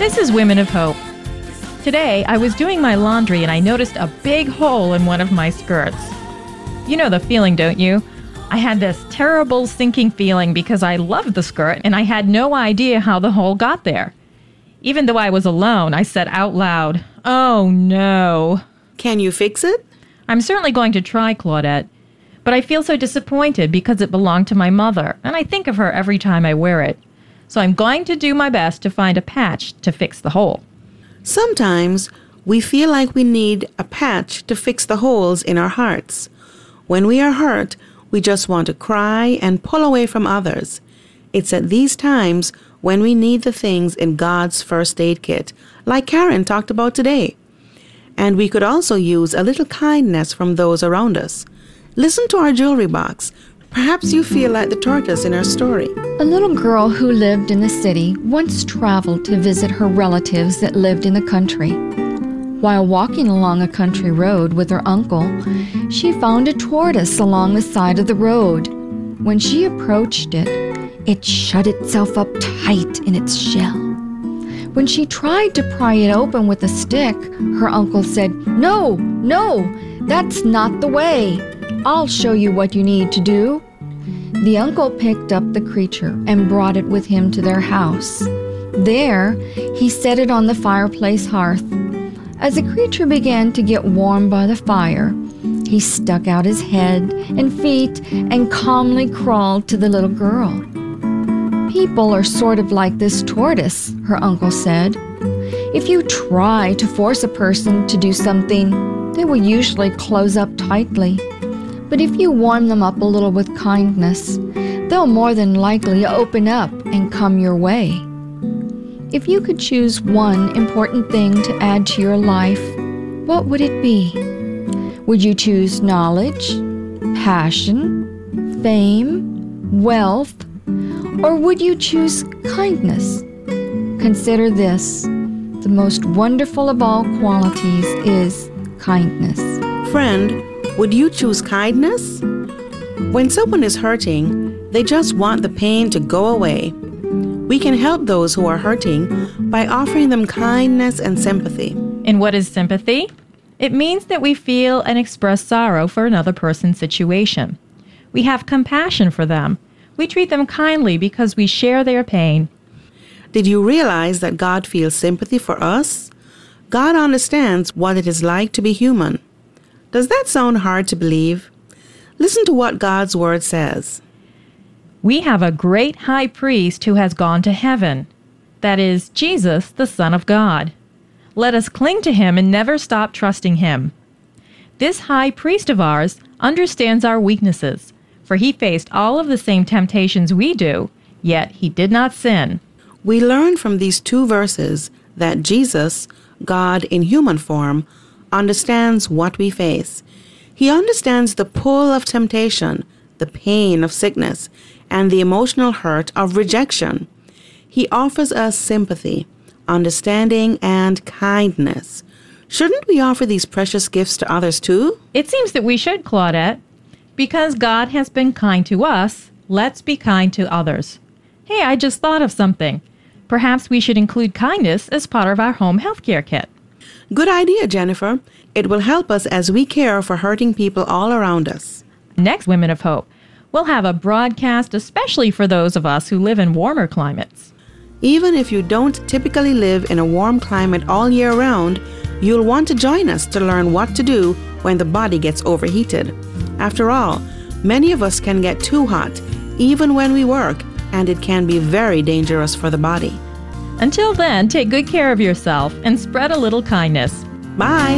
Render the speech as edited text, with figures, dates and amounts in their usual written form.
This is Women of Hope. Today, I was doing my laundry and I noticed a big hole in one of my skirts. You know the feeling, don't you? I had this terrible sinking feeling because I loved the skirt and I had no idea how the hole got there. Even though I was alone, I said out loud, "Oh no." Can you fix it? I'm certainly going to try, Claudette. But I feel so disappointed because it belonged to my mother, and I think of her every time I wear it. So I'm going to do my best to find a patch to fix the hole. Sometimes we feel like we need a patch to fix the holes in our hearts. When we are hurt, we just want to cry and pull away from others. It's at these times when we need the things in God's first aid kit, like Karen talked about today. And we could also use a little kindness from those around us. Listen to our jewelry box. Perhaps you feel like the tortoise in our story. A little girl who lived in the city once traveled to visit her relatives that lived in the country. While walking along a country road with her uncle, she found a tortoise along the side of the road. When she approached it, it shut itself up tight in its shell. When she tried to pry it open with a stick, her uncle said, "No, that's not the way. I'll show you what you need to do." The uncle picked up the creature and brought it with him to their house. There, he set it on the fireplace hearth. As the creature began to get warm by the fire, he stuck out his head and feet and calmly crawled to the little girl. "People are sort of like this tortoise," her uncle said. "If you try to force a person to do something, they will usually close up tightly. But if you warm them up a little with kindness, they'll more than likely open up and come your way." If you could choose one important thing to add to your life, what would it be? Would you choose knowledge, passion, fame, wealth, or would you choose kindness? Consider this: the most wonderful of all qualities is kindness. Friend, would you choose kindness? When someone is hurting, they just want the pain to go away. We can help those who are hurting by offering them kindness and sympathy. And what is sympathy? It means that we feel and express sorrow for another person's situation. We have compassion for them. We treat them kindly because we share their pain. Did you realize that God feels sympathy for us? God understands what it is like to be human. Does that sound hard to believe? Listen to what God's Word says. We have a great high priest who has gone to heaven. That is, Jesus, the Son of God. Let us cling to him and never stop trusting him. This high priest of ours understands our weaknesses, for he faced all of the same temptations we do, yet he did not sin. We learn from these two verses that Jesus, God in human form, understands what we face. He understands the pull of temptation, the pain of sickness, and the emotional hurt of rejection. He offers us sympathy, understanding, and kindness. Shouldn't we offer these precious gifts to others too? It seems that we should, Claudette. Because God has been kind to us, let's be kind to others. Hey, I just thought of something. Perhaps we should include kindness as part of our home healthcare kit. Good idea, Jennifer. It will help us as we care for hurting people all around us. Next, Women of Hope, we'll have a broadcast especially for those of us who live in warmer climates. Even if you don't typically live in a warm climate all year round, you'll want to join us to learn what to do when the body gets overheated. After all, many of us can get too hot, even when we work, and it can be very dangerous for the body. Until then, take good care of yourself and spread a little kindness. Bye!